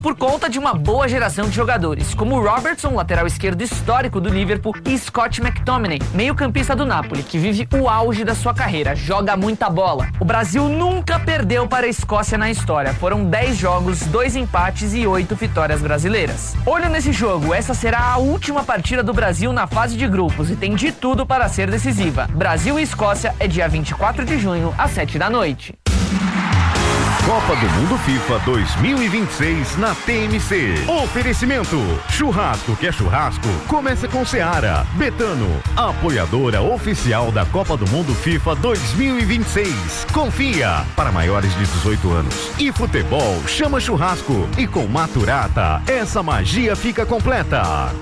por conta de uma boa geração de jogadores, como o Robertson, lateral esquerdo histórico do Liverpool, e Scott McTominay, meio-campista do Napoli, que vive o auge da sua carreira, joga muita bola. O Brasil nunca perdeu para a Escócia na história, foram 10 jogos, 2 empates e 8 vitórias brasileiras. Olho nesse jogo, essa será a última partida do Brasil na fase de grupos e tem de tudo para ser decisiva. Brasil e Escócia é dia 24 de junho, às 7 da noite. Copa do Mundo FIFA 2026 na TMC. Oferecimento: churrasco que é churrasco, começa com Seara. Betano, apoiadora oficial da Copa do Mundo FIFA 2026. Confia, para maiores de 18 anos. E futebol chama churrasco. E com Maturata, essa magia fica completa.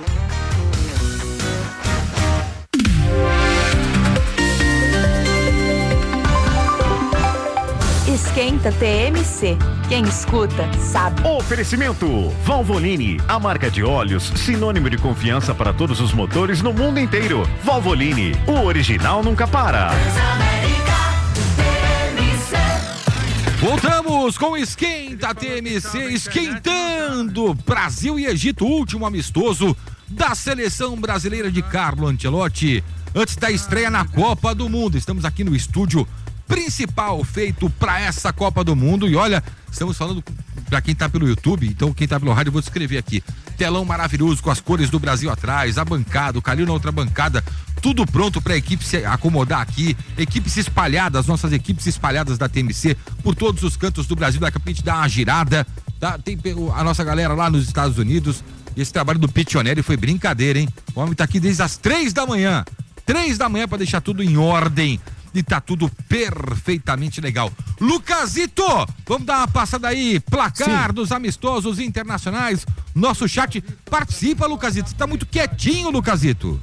Esquenta TMC. Quem escuta, sabe. Oferecimento: Valvoline, a marca de óleos sinônimo de confiança para todos os motores no mundo inteiro. Valvoline, o original nunca para. Voltamos com Esquenta TMC, esquentando Brasil e Egito, último amistoso da seleção brasileira de Carlo Ancelotti, antes da estreia na Copa do Mundo. Estamos aqui no estúdio principal feito para essa Copa do Mundo e olha, estamos falando para quem tá pelo YouTube, então quem tá pelo rádio eu vou descrever aqui, telão maravilhoso com as cores do Brasil atrás, a bancada, o Calil na outra bancada, tudo pronto para a equipe se acomodar aqui, equipes espalhadas, nossas equipes espalhadas da TMC por todos os cantos do Brasil. Daqui a pouco a gente dá uma girada, tem a nossa galera lá nos Estados Unidos, e esse trabalho do Pitioneri foi brincadeira, hein? O homem tá aqui desde as 3 da manhã para deixar tudo em ordem. E tá tudo perfeitamente legal. Lucasito, vamos dar uma passada aí, placar dos amistosos internacionais. Nosso chat participa, Lucasito. Você tá muito quietinho, Lucasito.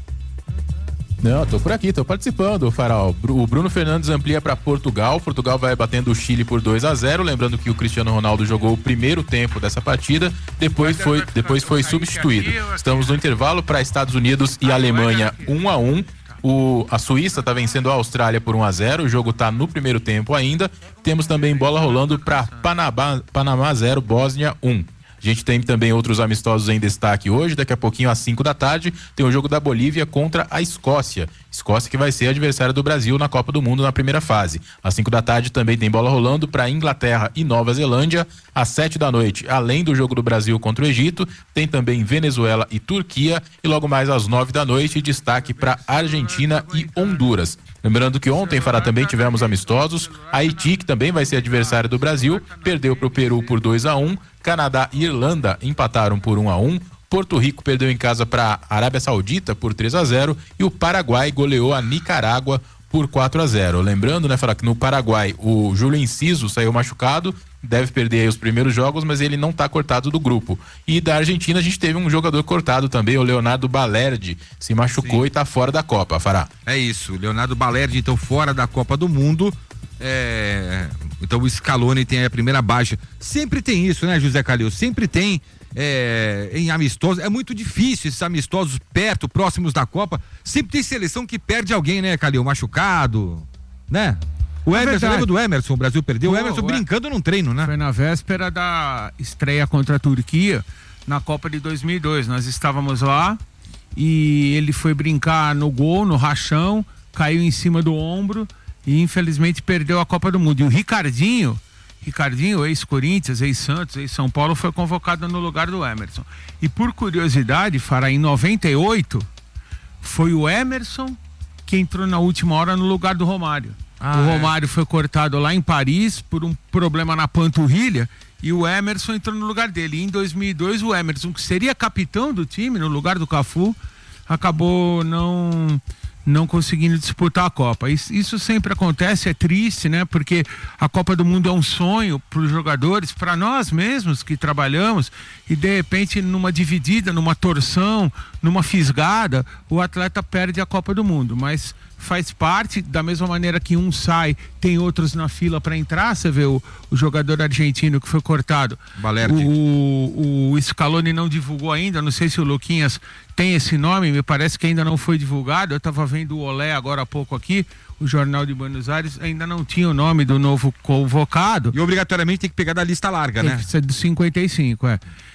Não, tô por aqui, tô participando, Farol. O Bruno Fernandes amplia para Portugal. Portugal vai batendo o Chile por 2-0. Lembrando que o Cristiano Ronaldo jogou o primeiro tempo dessa partida, depois foi substituído. Estamos no intervalo para Estados Unidos e Alemanha 1-1. A Suíça está vencendo a Austrália por 1-0, o jogo está no primeiro tempo ainda. Temos também bola rolando para Panamá 0, Bósnia 1. A gente tem também outros amistosos em destaque hoje. Daqui a pouquinho, às 5 da tarde, tem o jogo da Bolívia contra a Escócia. Escócia que vai ser adversária do Brasil na Copa do Mundo na primeira fase. Às 5 da tarde também tem bola rolando para Inglaterra e Nova Zelândia. Às 7 da noite, além do jogo do Brasil contra o Egito, tem também Venezuela e Turquia. E logo mais às 9 da noite, destaque para Argentina e Honduras. Lembrando que ontem, Fará, também tivemos amistosos. Haiti, que também vai ser adversário do Brasil, perdeu para o Peru por 2-1. Canadá e Irlanda empataram por 1-1. Porto Rico perdeu em casa para a Arábia Saudita por 3-0 e o Paraguai goleou a Nicarágua por 4-0. Lembrando, né, Fará, que no Paraguai o Júlio Enciso saiu machucado, deve perder aí os primeiros jogos, mas ele não está cortado do grupo. E da Argentina a gente teve um jogador cortado também, o Leonardo Balerdi, se machucou e está fora da Copa, Fará. É isso, Leonardo Balerdi então fora da Copa do Mundo. Então o Scaloni tem a primeira baixa. Sempre tem isso, né, José Calil? Sempre tem em amistosos. É muito difícil esses amistosos perto, próximos da Copa. Sempre tem seleção que perde alguém, né, Calil? Machucado, né? O Emerson, lembra do Emerson? O Brasil perdeu. O Emerson brincando num treino, né? Foi na véspera da estreia contra a Turquia na Copa de 2002. Nós estávamos lá e ele foi brincar no gol, no rachão, caiu em cima do ombro e infelizmente perdeu a Copa do Mundo. E o Ricardinho, ex-Corinthians, ex-Santos, ex-São Paulo, foi convocado no lugar do Emerson. E por curiosidade, Fará, em 98, foi o Emerson que entrou na última hora no lugar do Romário. O Romário foi cortado lá em Paris por um problema na panturrilha e o Emerson entrou no lugar dele. E em 2002, o Emerson, que seria capitão do time, no lugar do Cafu, acabou não conseguindo disputar a Copa. Isso sempre acontece, é triste, né? Porque a Copa do Mundo é um sonho para os jogadores, para nós mesmos que trabalhamos, e de repente numa dividida, numa torção, numa fisgada, o atleta perde a Copa do Mundo. Mas faz parte, da mesma maneira que um sai, tem outros na fila para entrar. Você vê o jogador argentino que foi cortado, Balerdi. O Scaloni não divulgou ainda, não sei se o Luquinhas tem esse nome, me parece que ainda não foi divulgado. Eu estava vendo vendo o Olé agora há pouco aqui, o Jornal de Buenos Aires ainda não tinha o nome do novo convocado. E obrigatoriamente tem que pegar da lista larga, né? Precisa de 55,